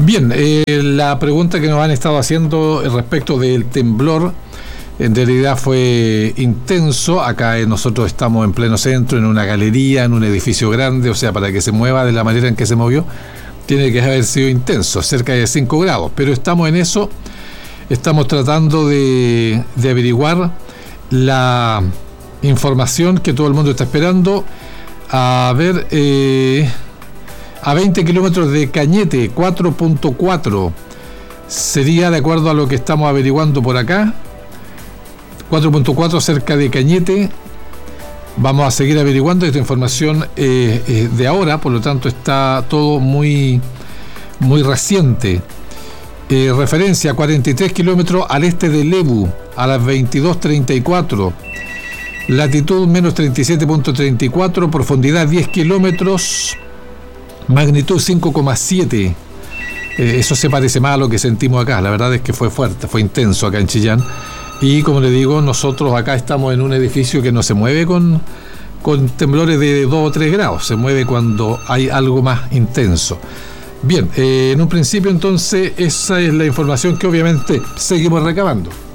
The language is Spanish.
Bien, la pregunta que nos han estado haciendo respecto del temblor, en realidad fue intenso. Acá nosotros estamos en pleno centro, en una galería, en un edificio grande, o sea, para que se mueva de la manera en que se movió, tiene que haber sido intenso, cerca de 5 grados, pero estamos en eso, estamos tratando de averiguar la información que todo el mundo está esperando. A ver, a 20 kilómetros de Cañete, 4.4, sería de acuerdo a lo que estamos averiguando por acá, 4.4 cerca de Cañete. Vamos a seguir averiguando esta información de ahora, por lo tanto está todo muy reciente. Referencia, 43 kilómetros al este de Lebu, a las 22:34. Latitud menos 37.34, profundidad 10 kilómetros, magnitud 5,7. Eso se parece más a lo que sentimos acá. La verdad es que fue fuerte, fue intenso acá en Chillán. Y como le digo, nosotros acá estamos en un edificio que no se mueve con temblores de 2 o 3 grados, se mueve cuando hay algo más intenso. Bien, en un principio entonces esa es la información que obviamente seguimos recabando.